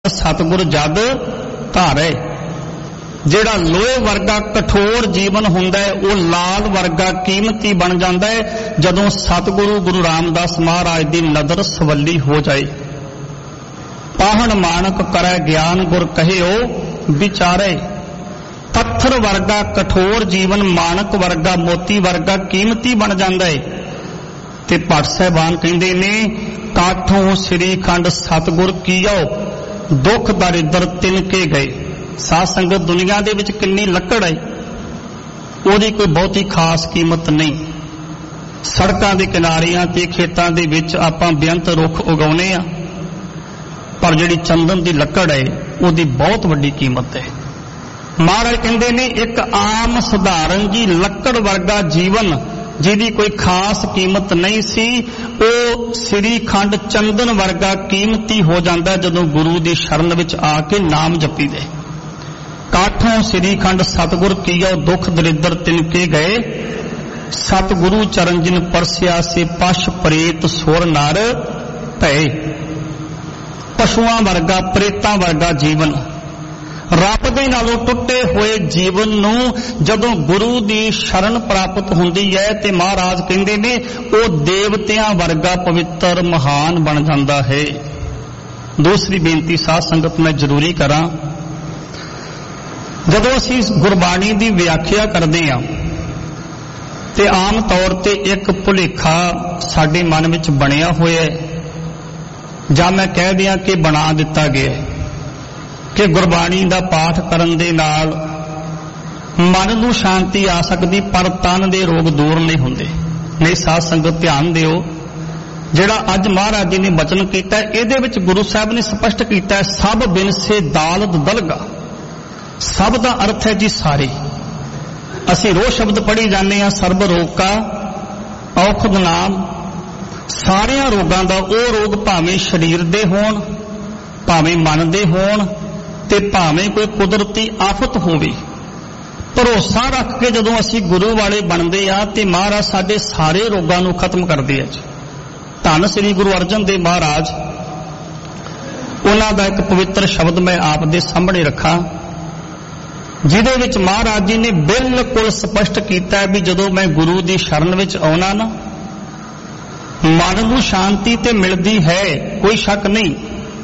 सतगुर जद धारे। जिहड़ा लोहे वर्गा कठोर जीवन हुंदा है वो लाल वर्गा कीमती बन जाता है जदों सतगुरु गुरु रामदास महाराज की नदर सवली हो जाए। पाहन मानक करे ज्ञान गुर कहियो विचारे। पत्थर वर्गा कठोर जीवन मानक वर्गा मोती वर्गा कीमती बन जाता है। ते भट्ट साहिबान कहंदे ने काठों श्रीखंड सतगुर कीओ दुख दरिद्र तिनके गए। साध संगत दुनिया दे विच किन्नी लकड़ है, ओदी कोई बहुती खास कीमत नहीं। सड़कां दे किनारियां ते खेतां दे विच आपां बेअंत रुख उगाउने आ, पर जिहड़ी चंदन दी लकड़ है ओदी बहुत वड्डी कीमत है। महाराज कहंदे ने एक आम सधारण जी लकड़ वर्गा जीवन जिहदी कोई खास कीमत नहीं सी, वो श्रीखंड चंदन वर्गा कीमती हो जाता जदों गुरु दी शरण विच आके नाम जपी दे। काठों श्रीखंड सतगुर कीओ दुख दरिद्र तिनके गए। सतगुरु चरण जिन परसिया से पश प्रेत सुर नर भय। पशुआं वर्गा प्रेतां वर्गा जीवन, रब दे नालों टुटे हुए जीवन नूं जदों गुरु दी शरण प्राप्त हुंदी है ते महाराज कहंदे ने वो देवतियां वर्गा पवित्र महान बन जाता है। दूसरी बेनती साध संगत मैं जरूरी करां, जदों असीं गुरबाणी दी व्याख्या करदे हां ते आम तौर ते एक भुलेखा साडे मन विच बणिया होया है जां मैं कह दियां कि बना दिता गया है कि गुरबाणी दा पाठ करन दे नाल मन नूं शांति आ सकदी पर तन दे रोग दूर नहीं हुंदे। नहीं साध संगत ध्यान दिओ, जिहड़ा अज महाराज जी ने वचन कीता है इहदे विच गुरु साहब ने स्पष्ट कीता है सब बिन से दालत दलगा। सब दा अर्थ है जी सारे। असीं रोज शब्द पढ़ी जाने आ सर्ब रोग का औखद नाम। सारियां रोगां दा ओ रोग भावें शरीर दे होण भावें मन दे होण ते भावें कोई कुदरती आफत होवे, भरोसा रख के जदों असीं गुरु वाले बनदे आ ते महाराज साडे सारे रोगां नूं खत्म करदे आ। धन श्री गुरु अर्जन देव महाराज, उन्हां दा एक पवित्र शब्द मैं आप दे सामणे रखा जिहदे विच महाराज जी ने बिल्कुल स्पष्ट कीता है भी जदों मैं गुरु दी शरण विच आउणा ना मन नूं शांति ते मिलदी है, कोई शक नहीं।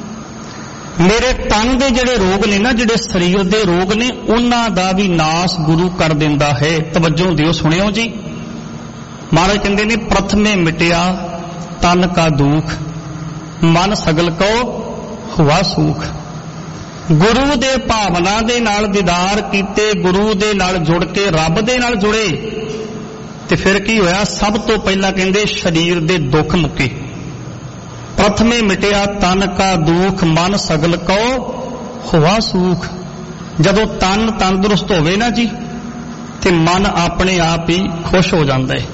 मेरे तन दे जिहड़े रोग ने ना, जिहड़े शरीर दे रोग ने, उन्हां दा भी नाश गुरु कर दिंदा है। तवज्जो दिओ, सुनियो जी। महाराज कहंदे ने प्रथमे मिटिया तन का दुख मन सगल को हुआ सुख। गुरु दे भावना दे नाल दीदार कीते, गुरु दे नाल जुड़ के रब दे नाल जुड़े ते फिर की होया? सब तो पहला कहंदे शरीर दे दुख मुके। प्रथमे मिटिया तन का दुख मन सगल को हुआ सुख। जदों तन तंदुरुस्त होवे ना जी ते मन अपने आप ही खुश हो जाता है।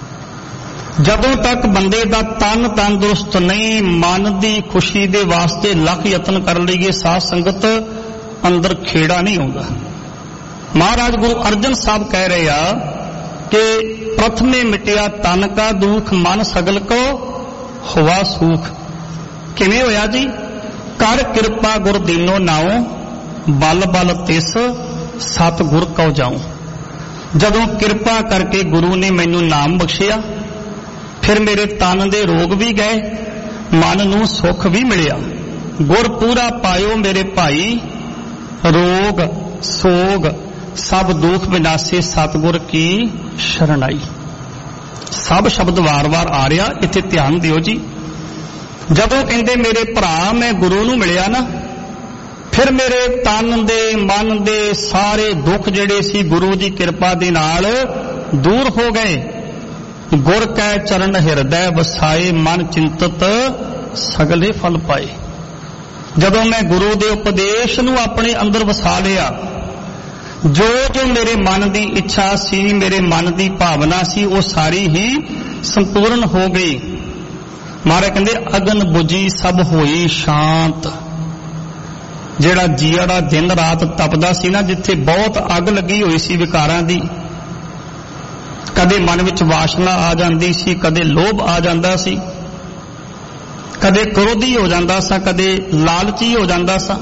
जदों तक बंदे दा तन तंदुरुस्त नहीं, मन दी खुशी दे वास्ते लख यतन कर लईए साध संगत, अंदर खेड़ा नहीं आउंदा। महाराज गुरु अर्जन साहब कह रहे आ कि प्रथमे मिटिया तन का दुख मन सगल को हुआ सुख। किवें होया जी? कर कृपा गुर दीनो नाओ बल बल तिस सतगुर कौ जाऊं। जदों कृपा करके गुरु ने मैनू नाम बख्शिया, फिर मेरे तन दे रोग भी गए, मन नूं सुख भी मिलिया। गुर पूरा पायो मेरे भाई, रोग सोग सब दुख विनाशे सतगुर की शरण आई। सब शब्द वार वार आ रहा, इत्थे ध्यान दिओ जी। जदों कहंदे मेरे भरा मैं गुरु नूं मिलिया ना, फिर मेरे तन दे मन दे सारे दुख जिहड़े सी गुरु दी कृपा दे नाल दूर हो गए। गुर कै चरण हिरदै वसाए मन चिंतत सगले फल पाए। जदों मैं गुरु दे उपदेश नूं अपने अंदर वसा लिया, जो जो मेरे मन की इच्छा सी, मेरे मन की भावना सी, वो सारी ही संपूर्ण हो गई। महाराज कहंदे अगन बुझी सब होई शांत। जिहड़ा जीड़ा दिन रात तपदा सी ना, जिथे बहुत अग लगी हुई सी विकारां दी, कदे मन विच वासना आ जांदी सी, कदे लोभ आ जांदा सी, ਕਦੇ ਕ੍ਰੋਧੀ ਹੋ ਜਾਂਦਾ ਸਾਂ, ਕਦੇ ਲਾਲਚੀ ਹੋ ਜਾਂਦਾ ਸਾਂ।